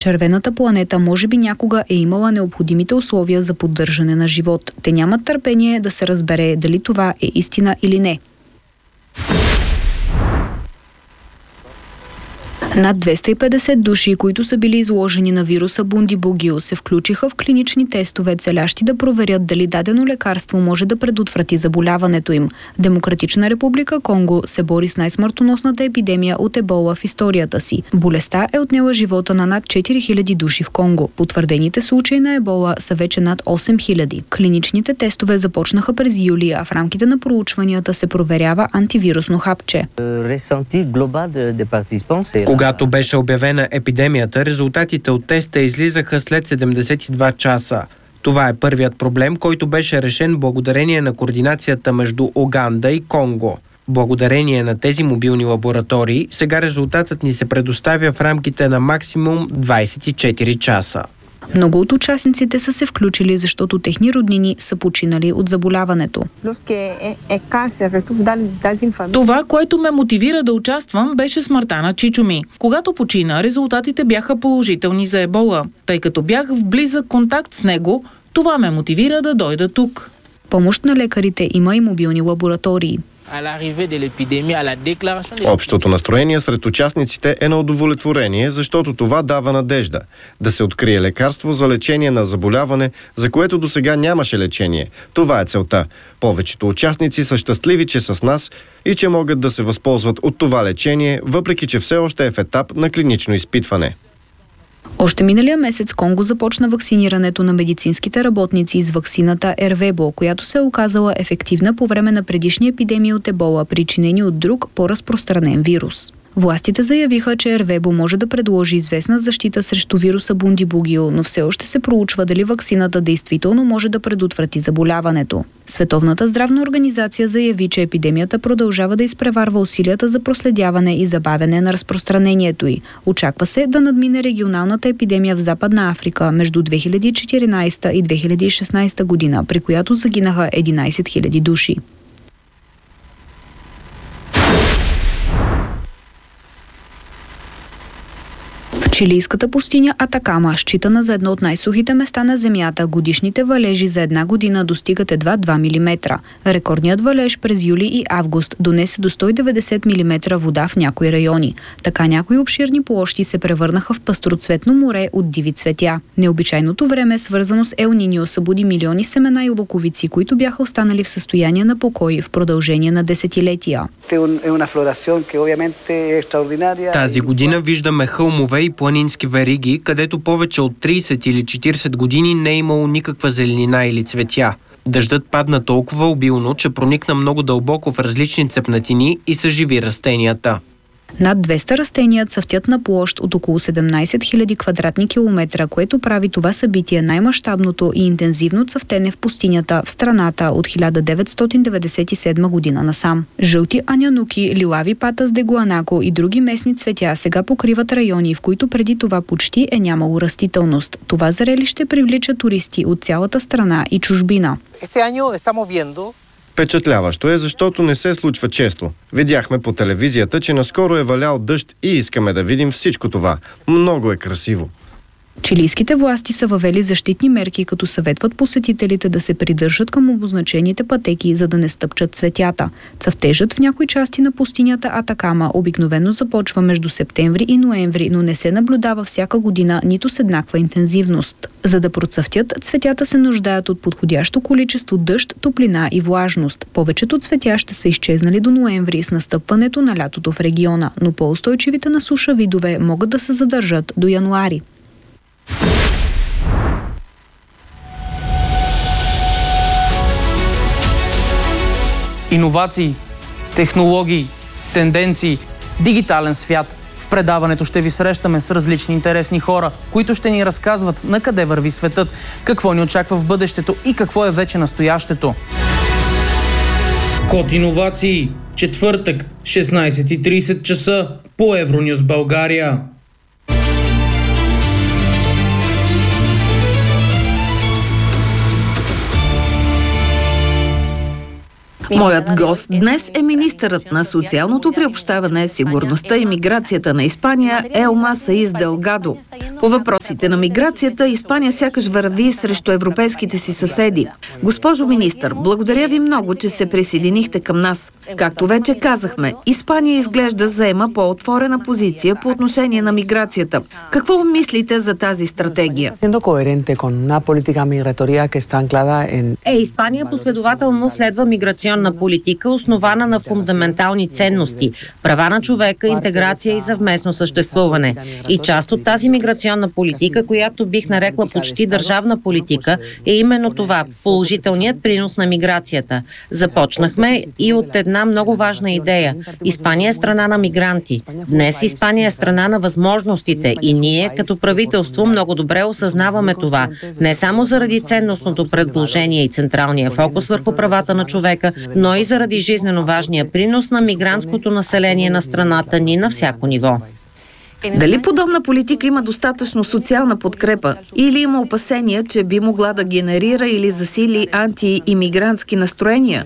Червената планета може би някога е имала необходимите условия за поддържане на живот. Те нямат търпение да се разбере дали това е истина или не. Над 250 души, които са били изложени на вируса Бундибугио, се включиха в клинични тестове, целящи да проверят дали дадено лекарство може да предотврати заболяването им. Демократична република Конго се бори с най-смъртоносната епидемия от ебола в историята си. Болестта е отнела живота на над 4000 души в Конго. Потвърдените случаи на ебола са вече над 8000. Клиничните тестове започнаха през юли, а в рамките на проучванията се проверява антивирусно хапче. Когато беше обявена епидемията, резултатите от теста излизаха след 72 часа. Това е първият проблем, който беше решен благодарение на координацията между Уганда и Конго. Благодарение на тези мобилни лаборатории, сега резултатът ни се предоставя в рамките на максимум 24 часа. Много от участниците са се включили, защото техни роднини са починали от заболяването. Това, което ме мотивира да участвам, беше смъртта на чичо ми. Когато почина, резултатите бяха положителни за ебола. Тъй като бях в близък контакт с него, това ме мотивира да дойда тук. Помощ на лекарите има и мобилни лаборатории. Общото настроение сред участниците е на удовлетворение, защото това дава надежда да се открие лекарство за лечение на заболяване, за което досега нямаше лечение. Това е целта. Повечето участници са щастливи, че са с нас и че могат да се възползват от това лечение, въпреки че все още е в етап на клинично изпитване. Още миналия месец Конго започна вакцинирането на медицинските работници с ваксината Ервебо, която се е оказала ефективна по време на предишни епидемии от ебола, причинени от друг по-разпространен вирус. Властите заявиха, че Ервебо може да предложи известна защита срещу вируса Бундибугио, но все още се проучва дали ваксината действително може да предотврати заболяването. Световната здравна организация заяви, че епидемията продължава да изпреварва усилията за проследяване и забавяне на разпространението й. Очаква се да надмине регионалната епидемия в Западна Африка между 2014 и 2016 година, при която загинаха 11 000 души. Чилийската пустиня Атакама, считана за едно от най-сухите места на земята, годишните валежи за една година достигат едва 2 мм. Рекордният валеж през юли и август донесе до 190 мм вода в някои райони. Така някои обширни площи се превърнаха в пастроцветно море от диви цветя. Необичайното време, свързано с Ел Ниньо, събуди милиони семена и луковици, които бяха останали в състояние на покой в продължение на десетилетия. Тази година виждаме хълмове и планински вериги, където повече от 30 или 40 години не е имало никаква зеленина или цветя. Дъждът падна толкова обилно, че проникна много дълбоко в различни цепнатини и съживи растенията. Над 200 растения цъфтят на площ от около 17 000 квадратни километра, което прави това събитие най-мащабното и интензивно цъфтене в пустинята в страната от 1997 година насам. Жълти анянуки, лилави патас де гуанако и други местни цветя сега покриват райони, в които преди това почти е нямало растителност. Това зрелище привлича туристи от цялата страна и чужбина. Впечатляващо е, защото не се случва често. Видяхме по телевизията, че наскоро е валял дъжд и искаме да видим всичко това. Много е красиво. Чилийските власти са въвели защитни мерки, като съветват посетителите да се придържат към обозначените пътеки, за да не стъпчат цветята. Цъфтежът в някои части на пустинята Атакама обикновено започва между септември и ноември, но не се наблюдава всяка година нито с еднаква интензивност. За да процъфтят, цветята се нуждаят от подходящо количество дъжд, топлина и влажност. Повечето цветя ще са изчезнали до ноември с настъпването на лятото в региона, но по-устойчивите на суша видове могат да се задържат до януари. Иновации, технологии, тенденции, дигитален свят. В предаването ще ви срещаме с различни интересни хора, които ще ни разказват на къде върви светът, какво ни очаква в бъдещето и какво е вече настоящето. Код иновации. Четвъртък, 16:30 часа по Евронюс България. Моят гост днес е министърът на социалното приобщаване, сигурността и миграцията на Испания Елма Саис Делгадо. По въпросите на миграцията, Испания сякаш върви срещу европейските си съседи. Госпожо министър, благодаря ви много, че се присъединихте към нас. Както вече казахме, Испания изглежда заема по-отворена позиция по отношение на миграцията. Какво мислите за тази стратегия? Испания последователно следва миграционна политика, основана на фундаментални ценности, права на човека, интеграция и съвместно съществуване. И част от тази миграционна политика, която бих нарекла почти държавна политика, е именно това – положителният принос на миграцията. Започнахме и от една много важна идея. Испания е страна на мигранти. Днес Испания е страна на възможностите и ние, като правителство, много добре осъзнаваме това. Не само заради ценностното предложение и централния фокус върху правата на човека, но и заради жизнено важния принос на мигрантското население на страната ни на всяко ниво. Дали подобна политика има достатъчно социална подкрепа или има опасения, че би могла да генерира или засили антиимигрантски настроения?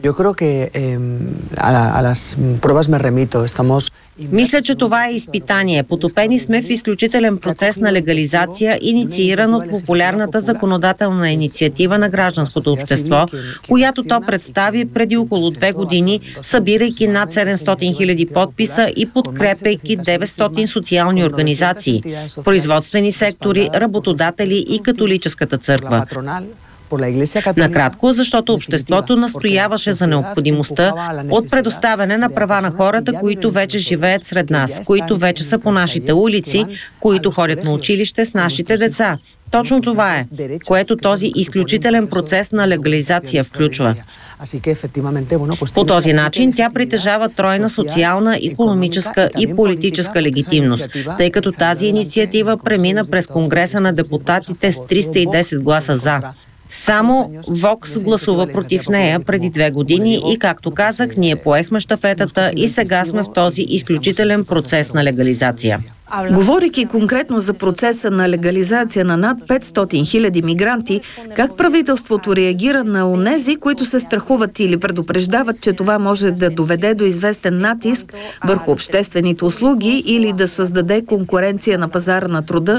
Мисля, че това е изпитание. Потопени сме в изключителен процес на легализация, иницииран от популярната законодателна инициатива на гражданското общество, която то представи преди около 2 години, събирайки над 700 000 подписа и подкрепяйки 900 социални организации, производствени сектори, работодатели и католическата църква. Накратко, защото обществото настояваше за необходимостта от предоставяне на права на хората, които вече живеят сред нас, които вече са по нашите улици, които ходят на училище с нашите деца. Точно това е, което този изключителен процес на легализация включва. По този начин тя притежава тройна социална, икономическа и политическа легитимност, тъй като тази инициатива премина през Конгреса на депутатите с 310 гласа за. Само Вокс гласува против нея преди 2 години и, както казах, ние поехме щафетата и сега сме в този изключителен процес на легализация. Говорейки конкретно за процеса на легализация на над 500 000 мигранти, как правителството реагира на онези, които се страхуват или предупреждават, че това може да доведе до известен натиск върху обществените услуги или да създаде конкуренция на пазара на труда?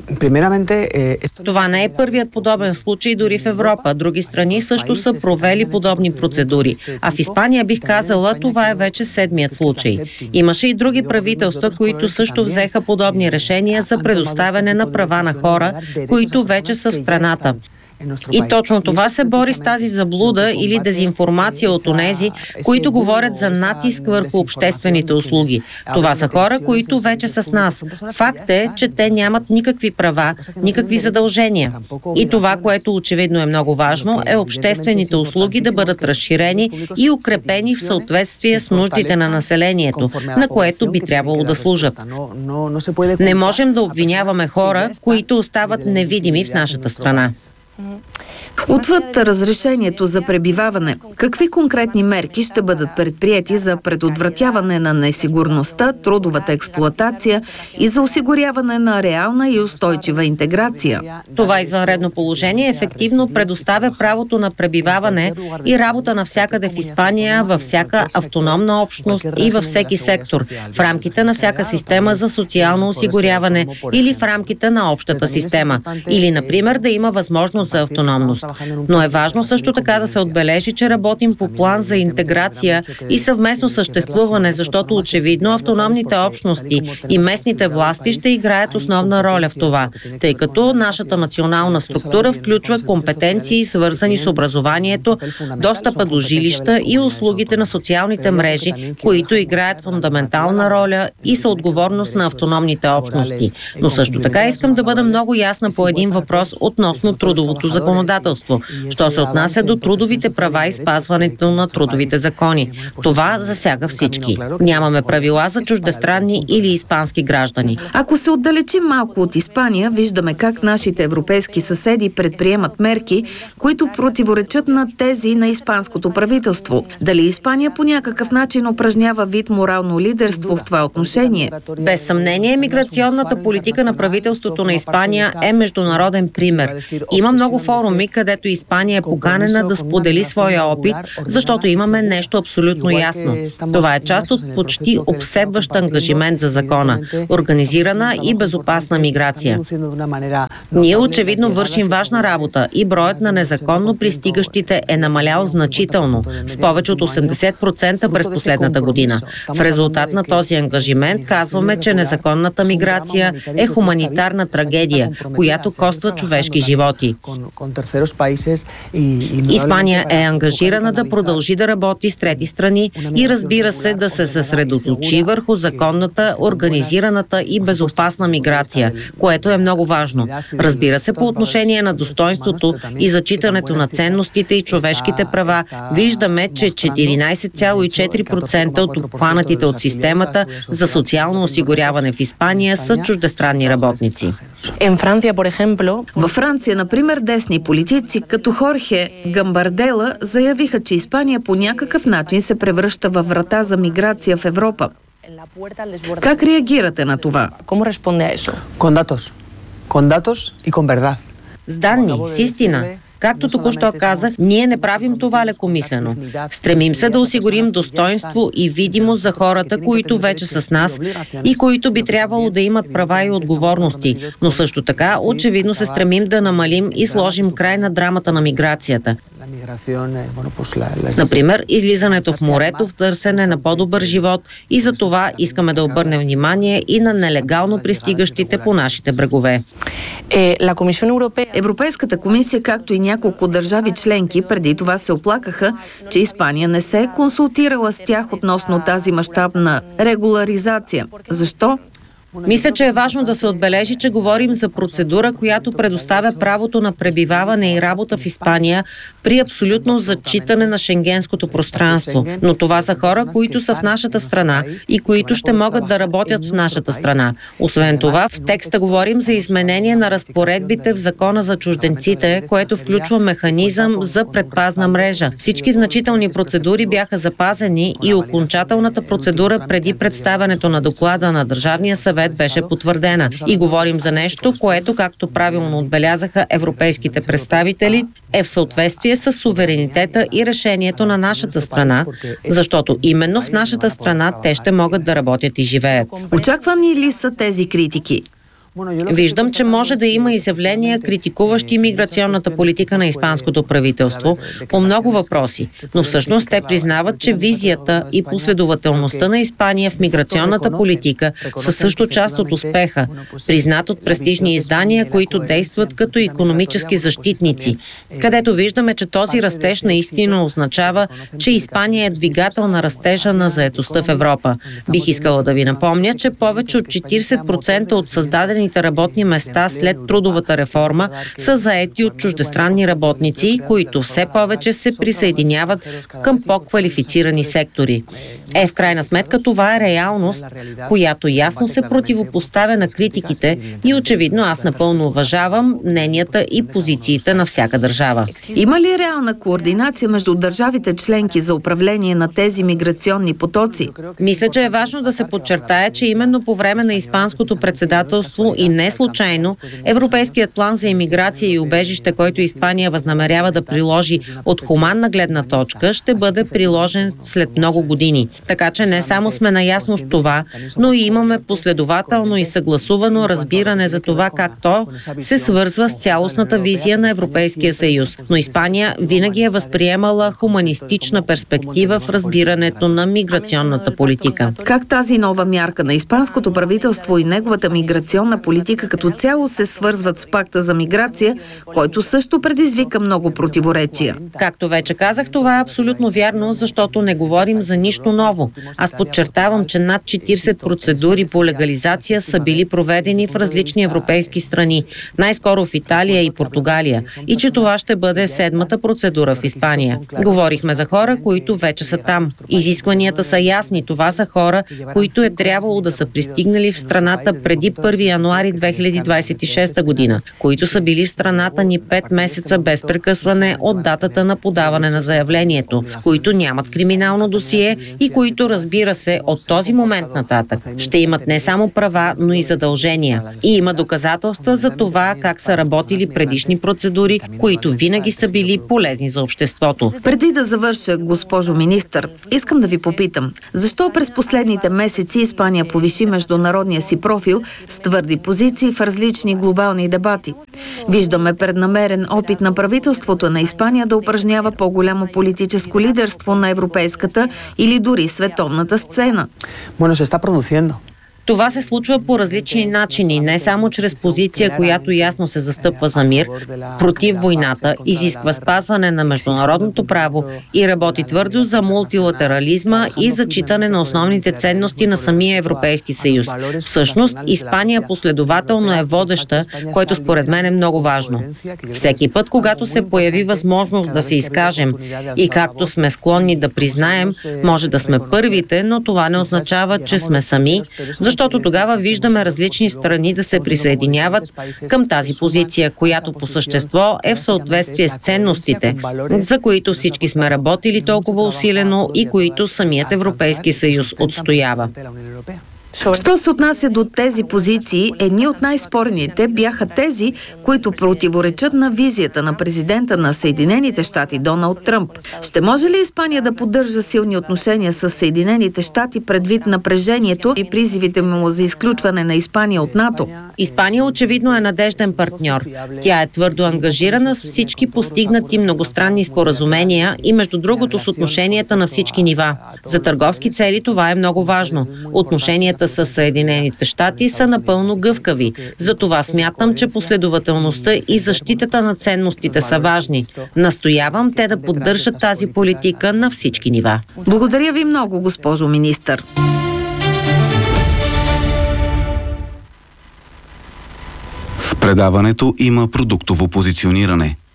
Това не е първият подобен случай дори в Европа. Други страни също са провели подобни процедури. А в Испания, бих казала, това е вече 7-ият случай. Имаше и други правителства, които също взеха подобни решения за предоставяне на права на хора, които вече са в страната. И точно това се бори с тази заблуда или дезинформация от онези, които говорят за натиск върху обществените услуги. Това са хора, които вече са с нас. Факт е, че те нямат никакви права, никакви задължения. И това, което очевидно е много важно, е обществените услуги да бъдат разширени и укрепени в съответствие с нуждите на населението, на което би трябвало да служат. Не можем да обвиняваме хора, които остават невидими в нашата страна. Отвъд разрешението за пребиваване, какви конкретни мерки ще бъдат предприети за предотвратяване на несигурността, трудовата експлоатация и за осигуряване на реална и устойчива интеграция? Това извънредно положение ефективно предоставя правото на пребиваване и работа навсякъде в Испания, във всяка автономна общност и във всеки сектор, в рамките на всяка система за социално осигуряване или в рамките на общата система. Или, например, да има възможност за автономност. Но е важно също така да се отбележи, че работим по план за интеграция и съвместно съществуване, защото очевидно автономните общности и местните власти ще играят основна роля в това, тъй като нашата национална структура включва компетенции, свързани с образованието, достъпа до жилища и услугите на социалните мрежи, които играят фундаментална роля и са отговорност на автономните общности. Но също така искам да бъда много ясна по един въпрос относно трудовото законодателство, що се отнася до трудовите права и спазването на трудовите закони. Това засяга всички. Нямаме правила за чуждестранни или испански граждани. Ако се отдалечим малко от Испания, виждаме как нашите европейски съседи предприемат мерки, които противоречат на тези на испанското правителство. Дали Испания по някакъв начин упражнява вид морално лидерство в това отношение? Без съмнение, миграционната политика на правителството на Испания е международен пример. Има много форуми, където Испания е поканена да сподели своя опит, защото имаме нещо абсолютно ясно. Това е част от почти обсебващ ангажимент за закона – организирана и безопасна миграция. Ние очевидно вършим важна работа и броят на незаконно пристигащите е намалял значително, с повече от 80% през последната година. В резултат на този ангажимент казваме, че незаконната миграция е хуманитарна трагедия, която коства човешки животи. Испания е ангажирана да продължи да работи с трети страни и, разбира се, да се съсредоточи върху законната, организираната и безопасна миграция, което е много важно. Разбира се, по отношение на достоинството и зачитането на ценностите и човешките права, виждаме, че 14,4% от обхванатите от системата за социално осигуряване в Испания са чуждестранни работници. Във Франция, например, десни политици, като Хорхе Гамбардела, заявиха, че Испания по някакъв начин се превръща във врата за миграция в Европа. Как реагирате на това? С данни, с истина. Както току-що казах, ние не правим това лекомислено. Стремим се да осигурим достоинство и видимост за хората, които вече са с нас и които би трябвало да имат права и отговорности, но също така очевидно се стремим да намалим и сложим край на драмата на миграцията. Например, излизането в морето в търсене на по-добър живот, и за това искаме да обърнем внимание и на нелегално пристигащите по нашите брегове. Европейската комисия, както и няколко държави членки, преди това се оплакаха, че Испания не се е консултирала с тях относно тази мащабна регуларизация. Защо? Мисля, че е важно да се отбележи, че говорим за процедура, която предоставя правото на пребиваване и работа в Испания при абсолютно зачитане на шенгенското пространство. Но това са хора, които са в нашата страна и които ще могат да работят в нашата страна. Освен това, в текста говорим за изменение на разпоредбите в Закона за чужденците, което включва механизъм за предпазна мрежа. Всички значителни процедури бяха запазени и окончателната процедура преди представянето на доклада на Държавния съвет беше потвърдена. И говорим за нещо, което, както правилно отбелязаха европейските представители, е в съответствие с суверенитета и решението на нашата страна, защото именно в нашата страна те ще могат да работят и живеят. Очаквани ли са тези критики? Виждам, че може да има изявления, критикуващи миграционната политика на испанското правителство по много въпроси, но всъщност те признават, че визията и последователността на Испания в миграционната политика са също част от успеха, признат от престижни издания, които действат като икономически защитници, където виждаме, че този растеж наистина означава, че Испания е двигател на растежа на заетостта в Европа. Бих искала да ви напомня, че повече от 40% от създадените работни места след трудовата реформа са заети от чуждестранни работници, които все повече се присъединяват към по-квалифицирани сектори. В крайна сметка това е реалност, която ясно се противопоставя на критиките и очевидно аз напълно уважавам мненията и позициите на всяка държава. Има ли реална координация между държавите членки за управление на тези миграционни потоци? Мисля, че е важно да се подчертае, че именно по време на испанското председателство и не случайно Европейският план за имиграция и убежище, който Испания възнамерява да приложи от хуманна гледна точка, ще бъде приложен след много години. Така че не само сме наясно с това, но и имаме последователно и съгласувано разбиране за това как то се свързва с цялостната визия на Европейския съюз. Но Испания винаги е възприемала хуманистична перспектива в разбирането на миграционната политика. Как тази нова мярка на испанското правителство и неговата миграционна политика като цяло се свързват с пакта за миграция, който също предизвика много противоречия? Както вече казах, това е абсолютно вярно, защото не говорим за нищо ново. Аз подчертавам, че над 40 процедури по легализация са били проведени в различни европейски страни, най-скоро в Италия и Португалия, и че това ще бъде седмата процедура в Испания. Говорихме за хора, които вече са там. Изискванията са ясни. Това са хора, които е трябвало да са пристигнали в страната преди 1 януари януари 2026 година, които са били в страната ни 5 месеца без прекъсване от датата на подаване на заявлението, които нямат криминално досие и които, разбира се, от този момент нататък ще имат не само права, но и задължения. И има доказателства за това как са работили предишни процедури, които винаги са били полезни за обществото. Преди да завърша, госпожо министър, искам да ви попитам, защо през последните месеци Испания повиши международния си профил с твърди позиции в различни глобални дебати? Виждаме преднамерен опит на правителството на Испания да упражнява по-голямо политическо лидерство на европейската или дори световната сцена. Това се случва по различни начини, не само чрез позиция, която ясно се застъпва за мир, против войната, изисква спазване на международното право и работи твърдо за мултилатерализма и зачитане на основните ценности на самия Европейски съюз. Всъщност, Испания последователно е водеща, което според мен е много важно. Всеки път, когато се появи възможност да се изкажем и както сме склонни да признаем, може да сме първите, но това не означава, че сме сами, защото тогава виждаме различни страни да се присъединяват към тази позиция, която по същество е в съответствие с ценностите, за които всички сме работили толкова усилено и които самият Европейски съюз отстоява. Що се отнася до тези позиции, едни от най-спорните бяха тези, които противоречат на визията на президента на Съединените щати Доналд Тръмп. Ще може ли Испания да поддържа силни отношения с Съединените щати предвид напрежението и призивите му за изключване на Испания от НАТО? Испания очевидно е надежден партньор. Тя е твърдо ангажирана с всички постигнати многостранни споразумения и между другото с отношенията на всички нива. За търговски цели това е много важно. Отношенията с Съединените щати са напълно гъвкави. Затова смятам, че последователността и защитата на ценностите са важни. Настоявам те да поддържат тази политика на всички нива. Благодаря ви много, госпожо министър. В предаването има продуктово позициониране.